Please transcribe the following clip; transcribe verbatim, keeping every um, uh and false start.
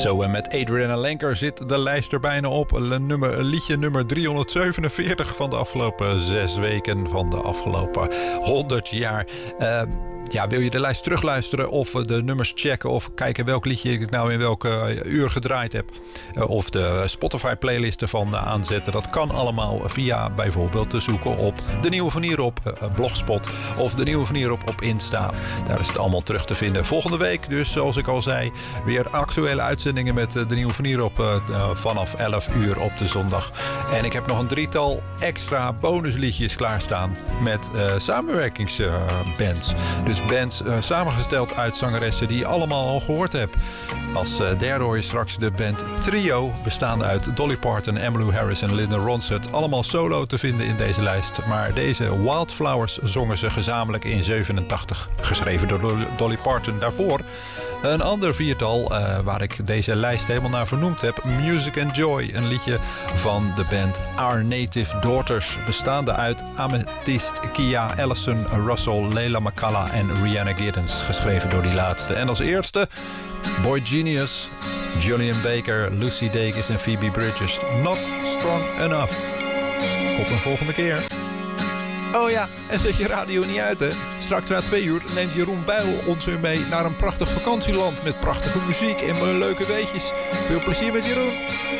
Zo, en met Adriana Lenker zit de lijst er bijna op. Nummer, liedje nummer driehonderdzevenenveertig van de afgelopen zes weken, van de afgelopen honderd jaar. Uh, Ja, wil je de lijst terugluisteren of de nummers checken of kijken welk liedje ik nou in welke uur gedraaid heb, of de Spotify-playlist ervan aanzetten? Dat kan allemaal via bijvoorbeeld te zoeken op De Nieuwe Van Hierop Blogspot of De Nieuwe Van Hierop op Insta. Daar is het allemaal terug te vinden. Volgende week dus, zoals ik al zei, weer actuele uitzendingen met De Nieuwe Van Hierop uh, vanaf elf uur op de zondag. En ik heb nog een drietal extra bonusliedjes klaarstaan met uh, samenwerkingsbands. Uh, dus bands uh, samengesteld uit zangeressen die je allemaal al gehoord hebt. Als uh, derde hoor je straks de band Trio, bestaande uit Dolly Parton, Emmylou Harris en Linda Ronstadt. Allemaal solo te vinden in deze lijst. Maar deze Wildflowers zongen ze gezamenlijk in zevenentachtig. Geschreven door Dolly Parton. Daarvoor een ander viertal uh, waar ik deze lijst helemaal naar vernoemd heb. Music and Joy, een liedje van de band Our Native Daughters. Bestaande uit Amethyst, Kia, Allison, Russell, Leila McCalla en Rihanna Giddens. Geschreven door die laatste. En als eerste Boy Genius, Julian Baker, Lucy Dacus en Phoebe Bridgers. Not Strong Enough. Tot een volgende keer. Oh ja, en zet je radio niet uit, hè. Straks na twee uur neemt Jeroen Bijl ons weer mee naar een prachtig vakantieland met prachtige muziek en leuke weetjes. Veel plezier met Jeroen.